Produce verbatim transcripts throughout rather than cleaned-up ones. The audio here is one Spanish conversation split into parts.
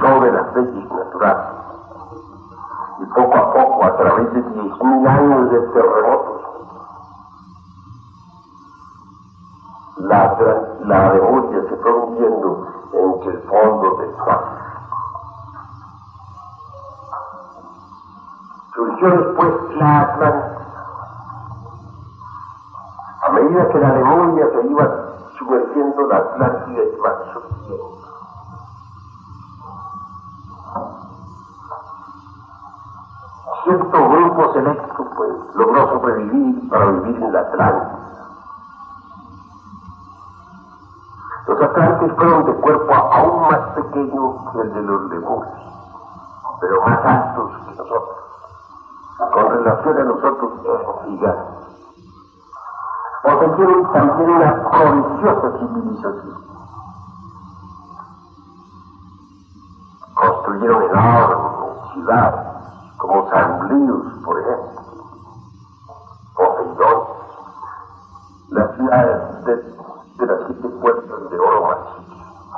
abusó de las leyes naturales. Y poco a poco, a través de diez mil años de terremotos, la, la Lemuria se fue hundiendo entre el fondo del mar. Surgió después la Atlántida. A medida que la Lemuria se iba sumergiendo, la Atlántida iba surgiendo. Cierto grupo selecto, pues, logró sobrevivir para vivir en la Atlántida. Los atlantes fueron de cuerpo aún más pequeño que el de los lemures, pero más altos que nosotros. Con relación a nosotros, eran gigantes. Poseyeron también una prodigiosa civilización. Construyeron enormes ciudades, como Sanglius, por ejemplo, Poseidón, las ciudades de, de las siete puertas de oro macizo.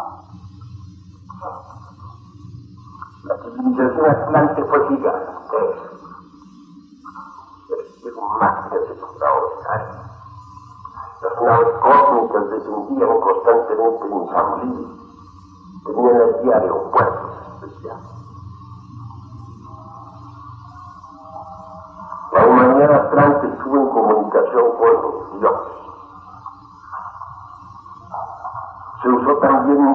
La civilización atlante fue gigantesca. Era más que extraordinario. Las naves cósmicas descendían constantemente en Sanglius. Tenían allí aeropuertos especiales. La humanidad atlante estuvo en comunicación con los dioses. Se usó también